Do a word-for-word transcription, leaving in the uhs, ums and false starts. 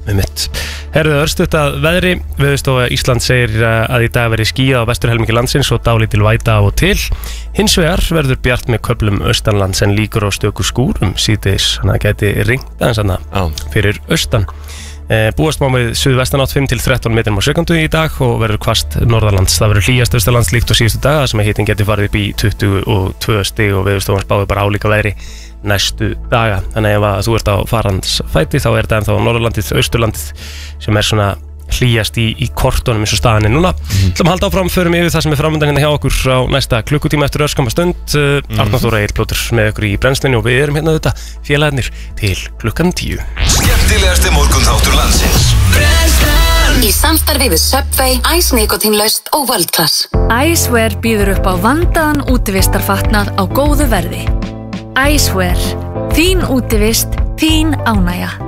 með mitt. Herðu örstutt að veðri, Veðurstofa Ísland segir að í dag verði skýjað á vesturhelmingi landsins og dálítil væta af og til. Hins vegar verður bjart með köflum austanlands en líkur á stöku skúrum síðdegis, þannig að gæti rignt aðeins þarna oh. fyrir austan. E, búast má með suðvestanátt fimm til þrettán metrum á sekundu í dag og verður hvasst norðanlands. Það verður hlýjast austanlands líkt og síðustu daga sem að hitinn geti farið upp í tuttugu og tvö stig og Veðurstofan spáir bara álíka veðri næstu daga. Þannig ef að þú ert á farhandsfæti þá er þetta ennþá norðurlandið, austurlandið sem er svona hlýjast í, í kortunum eins og staðan er núna. Við ætlum að halda áfram, förum yfir það sem er framöndan hérna hjá okkur á næsta klukkutíma eftir örskamma stund. Uh, mm. Arnar Þór Egill Plóter með okkur í brennslunni og við erum hérna auðvitað félagarnir til klukkan tíu. Skemmtilegasti morgunþáttur landsins. Brennslan í samstarfi við Subway, Ice Nikotínlaust og World Class. Icewear býður upp á vandaðan útivistarfatnað á góðu verði. Icewear, þín útivist, þín ánægja.